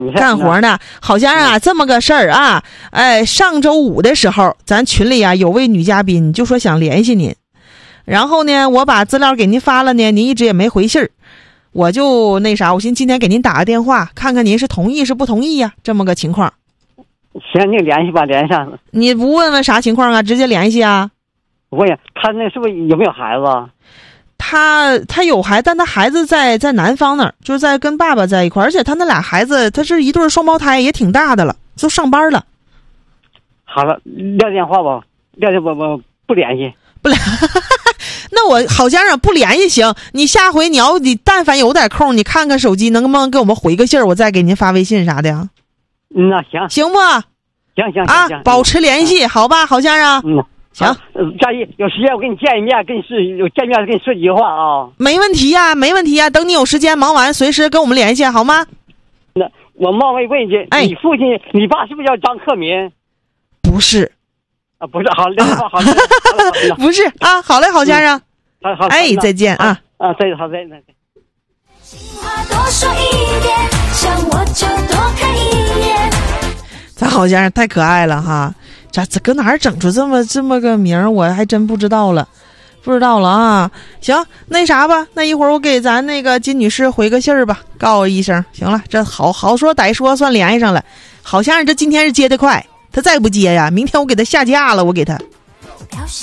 干活呢。好像啊，这么个事儿啊，上周五的时候，咱群里啊有位女嘉宾就说想联系您，然后呢，我把资料给您发了呢，您一直也没回信儿，我就那啥，我寻思今天给您打个电话，看看您是同意是不同意呀，这么个情况。 行，你联系吧，联系上。 你不问问啥情况啊？直接联系啊？ 问呀，他那是不是有没有孩子？ 他有孩子，但他孩子在南方那儿，就是在跟爸爸在一块儿，而且他那俩孩子，他是一对双胞胎，也挺大的了，都上班了。 好了，撂电话吧，我不联系， 不联。那我好先生不联系行，你下回你但凡有点空，你看看手机，能不能给我们回个信儿，我再给您发微信啥的呀？ 那行， 行不？ 行啊，保持联系，好吧，郝先生。行， 佳怡，有时间我跟你见一面，有见面跟你说几句话啊。 没问题呀，没问题呀，等你有时间忙完，随时跟我们联系，好吗？ 那我冒昧问一句，你父亲，你爸是不是叫张克民？ 不是， 啊，不是，好嘞，好嘞， 不是啊，好嘞，郝先生， 好， 再见啊， 再见，好，再见。 话多说一点，想我就多看一眼。 咱郝先生太可爱了哈。这搁哪儿整出这么个名儿，我还真不知道了啊。行，那啥吧，那一会儿我给咱那个金女士回个信儿吧，告我一声。行了，这好说歹说算联系上了。好像这今天是接得快，他再不接呀，明天我给他下架了，我给他。